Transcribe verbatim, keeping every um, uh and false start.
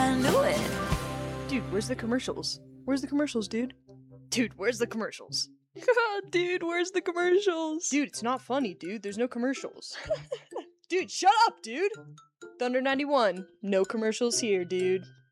I knew it. Dude, where's the commercials? Where's the commercials, dude? Dude, where's the commercials? Dude, where's the commercials? Dude, it's not funny, dude. There's no commercials. Dude, shut up, dude! Thunder ninety-one, no commercials here, dude.